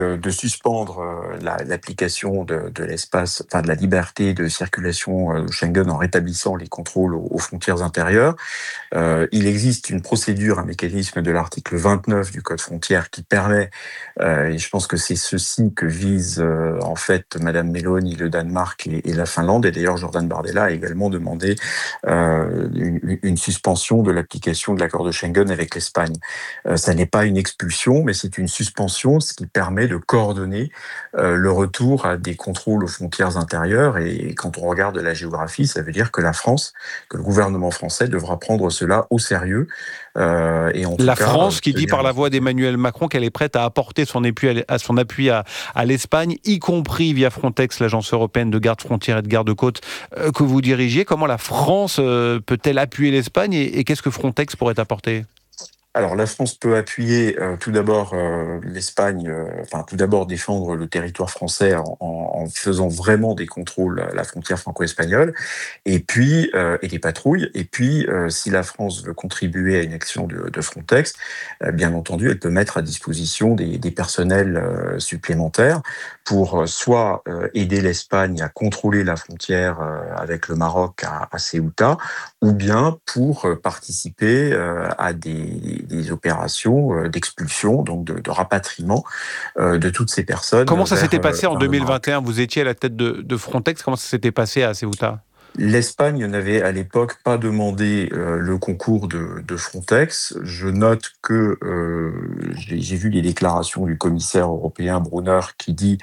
de suspendre l'application de l'espace, enfin de la liberté de circulation Schengen en rétablissant les contrôles aux frontières intérieures. Il existe une procédure, un mécanisme de l'article 29 du Code frontière qui permet, et je pense que c'est ceci que vise en fait Madame Meloni, le Danemark et la Finlande. Et d'ailleurs, Jordan Bardella a également demandé une suspension de l'application de l'accord de Schengen avec l'Espagne. Ça n'est pas une expulsion, mais c'est une suspension, ce qui permet de coordonner le retour à des contrôles aux frontières intérieures. Et quand on regarde la géographie, ça veut dire que la France, que le gouvernement français devra prendre cela au sérieux. Et en tout La cas, France qui dit par la voix d'Emmanuel Macron qu'elle est prête à apporter son appui à l'Espagne, y compris via Frontex, l'agence européenne de garde-frontières et de garde-côtes que vous dirigiez. Comment la France peut-elle appuyer l'Espagne et qu'est-ce que Frontex pourrait apporter ? Alors la France peut appuyer tout d'abord l'Espagne, tout d'abord défendre le territoire français en faisant vraiment des contrôles à la frontière franco-espagnole, et puis et des patrouilles. Et puis si la France veut contribuer à une action de Frontex, bien entendu, elle peut mettre à disposition des personnels supplémentaires pour soit aider l'Espagne à contrôler la frontière avec le Maroc à Ceuta, ou bien pour participer à des opérations d'expulsion, donc de rapatriement de toutes ces personnes. Comment ça s'était passé en 2021 ? Vous étiez à la tête de Frontex, comment ça s'était passé à Ceuta ? L'Espagne n'avait à l'époque pas demandé le concours de Frontex. Je note que j'ai vu les déclarations du commissaire européen Brunner qui dit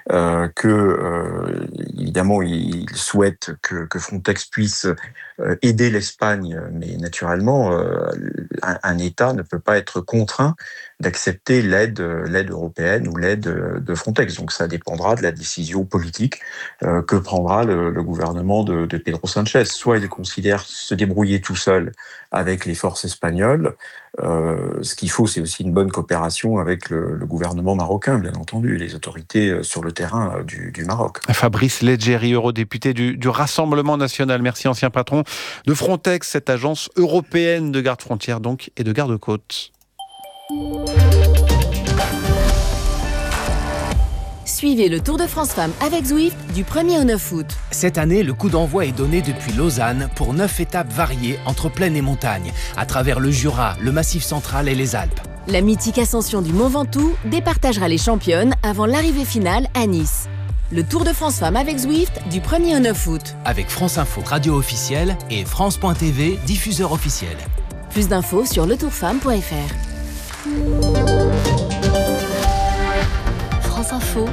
évidemment il souhaite que Frontex puisse aider l'Espagne, mais naturellement un État ne peut pas être contraint d'accepter l'aide européenne ou l'aide de Frontex. Donc ça dépendra de la décision politique que prendra le gouvernement de Pedro Sánchez. Soit il considère se débrouiller tout seul avec les forces espagnoles. Ce qu'il faut, c'est aussi une bonne coopération avec le gouvernement marocain, bien entendu, et les autorités sur le terrain du Maroc. Fabrice Leggeri, eurodéputé du Rassemblement national. Merci, ancien patron de Frontex, cette agence européenne de garde-frontières donc et de garde-côtes. Suivez le Tour de France Femmes avec Zwift du 1er au 9 août. Cette année, le coup d'envoi est donné depuis Lausanne pour 9 étapes variées entre plaine et montagne, à travers le Jura, le Massif central et les Alpes. La mythique ascension du Mont Ventoux départagera les championnes avant l'arrivée finale à Nice. Le Tour de France Femmes avec Zwift du 1er au 9 août. Avec France Info, radio officielle, et France.tv, diffuseur officiel. Plus d'infos sur letourfemme.fr. France Info,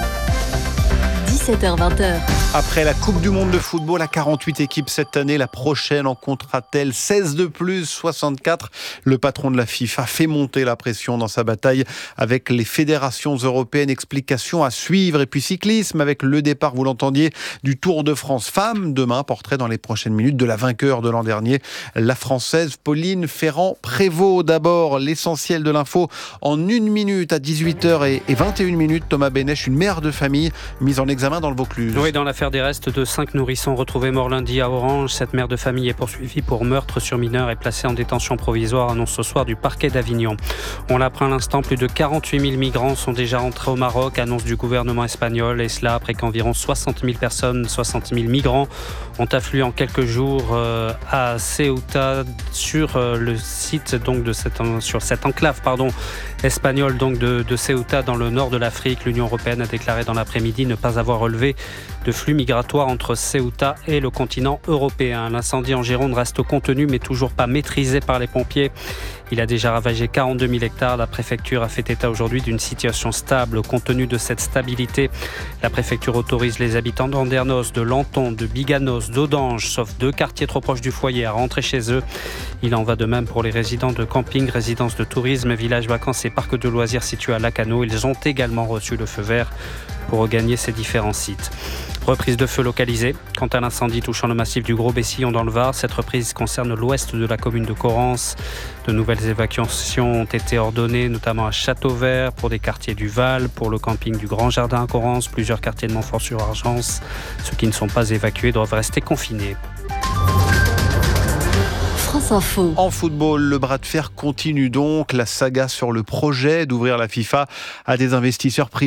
17h-20h. Après la Coupe du Monde de football à 48 équipes cette année, la prochaine en comptera-t-elle 16 de plus, 64 ? Le patron de la FIFA fait monter la pression dans sa bataille avec les fédérations européennes. Explication à suivre. Et puis cyclisme avec le départ, vous l'entendiez, du Tour de France Femmes. Demain, portrait dans les prochaines minutes de la vainqueur de l'an dernier, la Française Pauline Ferrand-Prévot. D'abord, l'essentiel de l'info en 1 minute à 18h21. Thomas Bénèche, une mère de famille mise en examen dans le Vaucluse. Oui, dans l'affaire des restes de 5 nourrissons retrouvés morts lundi à Orange, cette mère de famille est poursuivie pour meurtre sur mineur et placée en détention provisoire, annonce ce soir du parquet d'Avignon. On l'apprend à l'instant, plus de 48 000 migrants sont déjà rentrés au Maroc, annonce du gouvernement espagnol, et cela après qu'environ 60 000 personnes, 60 000 migrants ont afflué en quelques jours à Ceuta sur le site donc sur cette enclave espagnole donc de Ceuta dans le nord de l'Afrique. L'Union européenne a déclaré dans l'après-midi ne pas avoir relevé de flux migratoires entre Ceuta et le continent européen. L'incendie en Gironde reste contenu mais toujours pas maîtrisé par les pompiers. Il a déjà ravagé 42 000 hectares. La préfecture a fait état aujourd'hui d'une situation stable. Compte tenu de cette stabilité, la préfecture autorise les habitants d'Andernos, de Lanton, de Biganos, d'Audange, sauf 2 quartiers trop proches du foyer, à rentrer chez eux. Il en va de même pour les résidents de camping, résidences de tourisme, villages vacances et parcs de loisirs situés à Lacanau. Ils ont également reçu le feu vert pour regagner ces différents sites. Reprise de feu localisée. Quant à l'incendie touchant le massif du Gros-Bessillon dans le Var, cette reprise concerne l'ouest de la commune de Correns. De nouvelles évacuations ont été ordonnées, notamment à Châteauvert, pour des quartiers du Val, pour le camping du Grand Jardin à Correns, plusieurs quartiers de Montfort-sur-Argence. Ceux qui ne sont pas évacués doivent rester confinés. France Info. En football, le bras de fer continue donc. La saga sur le projet d'ouvrir la FIFA à des investisseurs privés